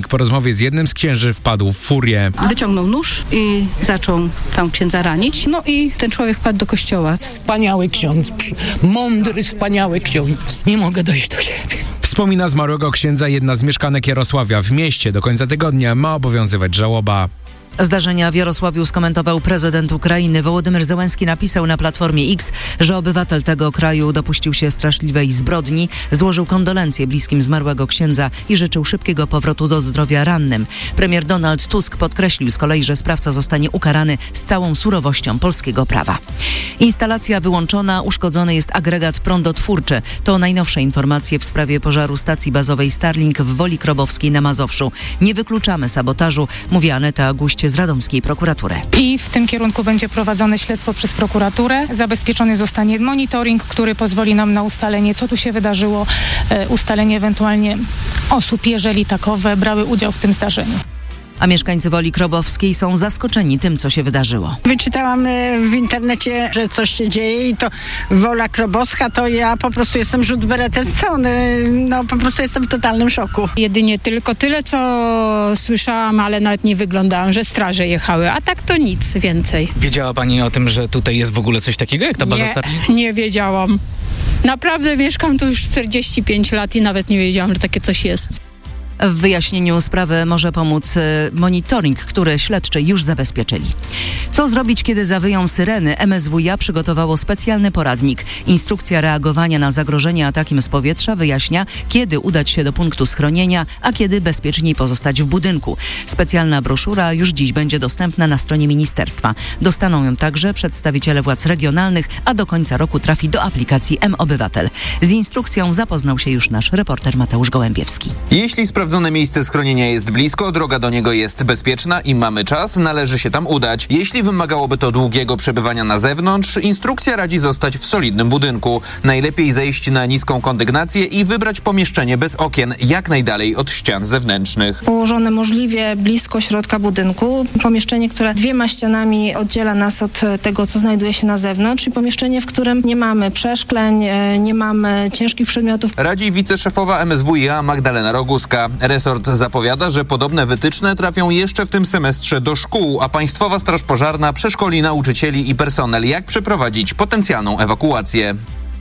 Człowiek po rozmowie z jednym z księży wpadł w furię. Wyciągnął nóż i zaczął tam księdza ranić. No i ten człowiek wpadł do kościoła. Wspaniały ksiądz, mądry, wspaniały ksiądz. Nie mogę dojść do siebie. Wspomina zmarłego księdza jedna z mieszkanek Jarosławia. W mieście do końca tygodnia ma obowiązywać żałoba. Zdarzenia w Jarosławiu skomentował prezydent Ukrainy. Wołodymyr Zełenski napisał na Platformie X, że obywatel tego kraju dopuścił się straszliwej zbrodni, złożył kondolencje bliskim zmarłego księdza i życzył szybkiego powrotu do zdrowia rannym. Premier Donald Tusk podkreślił z kolei, że sprawca zostanie ukarany z całą surowością polskiego prawa. Instalacja wyłączona, uszkodzony jest agregat prądotwórczy. To najnowsze informacje w sprawie pożaru stacji bazowej Starlink w Woli Krobowskiej na Mazowszu. Nie wykluczamy sabotażu, mówi Aneta Guście z radomskiej prokuratury. I w tym kierunku będzie prowadzone śledztwo przez prokuraturę. Zabezpieczony zostanie monitoring, który pozwoli nam na ustalenie, co tu się wydarzyło, ustalenie ewentualnie osób, jeżeli takowe brały udział w tym zdarzeniu. A mieszkańcy Woli Krobowskiej są zaskoczeni tym, co się wydarzyło. Wyczytałam w internecie, że coś się dzieje i to Wola Krobowska, to ja po prostu jestem rzut beretem z strony. No po prostu jestem w totalnym szoku. Jedynie tylko tyle, co słyszałam, ale nawet nie wyglądałam, że straże jechały, a tak to nic więcej. Wiedziała pani o tym, że tutaj jest w ogóle coś takiego jak ta baza Starlink? Nie wiedziałam. Naprawdę mieszkam tu już 45 lat i nawet nie wiedziałam, że takie coś jest. W wyjaśnieniu sprawy może pomóc monitoring, który śledczy już zabezpieczyli. Co zrobić, kiedy zawyją syreny? MSWiA przygotowało specjalny poradnik. Instrukcja reagowania na zagrożenie atakiem z powietrza wyjaśnia, kiedy udać się do punktu schronienia, a kiedy bezpieczniej pozostać w budynku. Specjalna broszura już dziś będzie dostępna na stronie ministerstwa. Dostaną ją także przedstawiciele władz regionalnych, a do końca roku trafi do aplikacji mObywatel. Z instrukcją zapoznał się już nasz reporter Mateusz Gołębiewski. Jeśli sprawdzone miejsce schronienia jest blisko, droga do niego jest bezpieczna i mamy czas, należy się tam udać. Jeśli wymagałoby to długiego przebywania na zewnątrz, instrukcja radzi zostać w solidnym budynku. Najlepiej zejść na niską kondygnację i wybrać pomieszczenie bez okien, jak najdalej od ścian zewnętrznych. Położone możliwie blisko środka budynku, pomieszczenie, które 2 ścianami oddziela nas od tego, co znajduje się na zewnątrz, i pomieszczenie, w którym nie mamy przeszkleń, nie mamy ciężkich przedmiotów. Radzi wiceszefowa MSWiA Magdalena Roguska. Resort zapowiada, że podobne wytyczne trafią jeszcze w tym semestrze do szkół, a Państwowa Straż Pożarna przeszkoli nauczycieli i personel, jak przeprowadzić potencjalną ewakuację.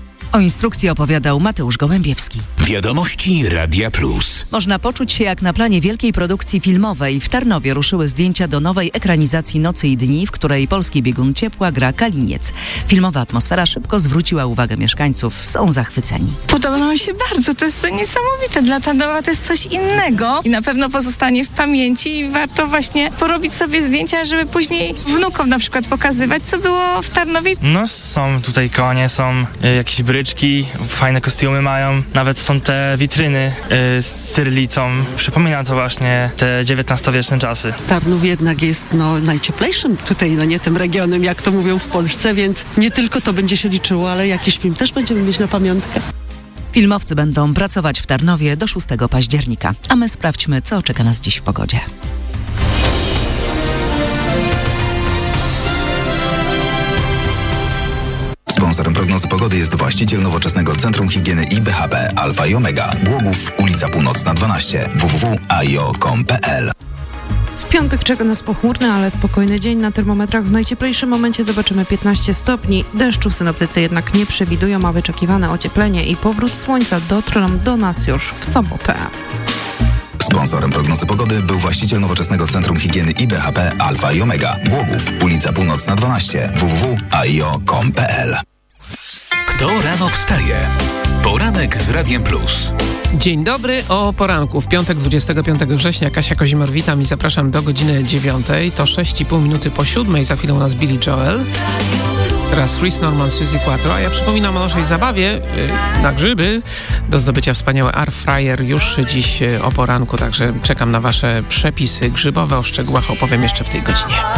O instrukcji opowiadał Mateusz Gołębiewski. Wiadomości Radia Plus. Można poczuć się jak na planie wielkiej produkcji filmowej. W Tarnowie ruszyły zdjęcia do nowej ekranizacji Nocy i Dni, w której polski biegun ciepła gra Kaliniec. Filmowa atmosfera szybko zwróciła uwagę mieszkańców. Są zachwyceni. Podoba nam się bardzo. To jest niesamowite. Dla Tarnowa to jest coś innego i na pewno pozostanie w pamięci i warto właśnie porobić sobie zdjęcia, żeby później wnukom na przykład pokazywać, co było w Tarnowie. No są tutaj konie, są jakieś bryczki, fajne kostiumy mają, nawet są te witryny z cyrylicą. Przypomina to właśnie te XIX-wieczne czasy. Tarnów jednak jest najcieplejszym tutaj, nie tym regionem, jak to mówią w Polsce, więc nie tylko to będzie się liczyło, ale jakiś film też będziemy mieć na pamiątkę. Filmowcy będą pracować w Tarnowie do 6 października, a my sprawdźmy, co czeka nas dziś w pogodzie. Sponsorem prognozy pogody jest właściciel nowoczesnego Centrum Higieny i BHP Alfa i Omega. Głogów, ulica Północna 12, www.aio.com.pl. W piątek czeka nas pochmurny, ale spokojny dzień. Na termometrach w najcieplejszym momencie zobaczymy 15 stopni. Deszczu synoptycy jednak nie przewidują, a wyczekiwane ocieplenie i powrót słońca dotrą do nas już w sobotę. Sponsorem prognozy pogody był właściciel nowoczesnego Centrum Higieny i BHP Alfa i Omega. Głogów, ulica Północna 12, www.aio.com.pl. Kto rano wstaje? Poranek z Radiem Plus. Dzień dobry, o poranku. W piątek 25 września Kasia Kozimor, witam i zapraszam do godziny 9. To 6,5 minuty po 7. Za chwilę u nas Billy Joel. Teraz Chris Norman, Suzy Quattro, a ja przypominam o naszej zabawie na grzyby do zdobycia wspaniały air fryer już dziś o poranku, także czekam na wasze przepisy grzybowe, o szczegółach opowiem jeszcze w tej godzinie.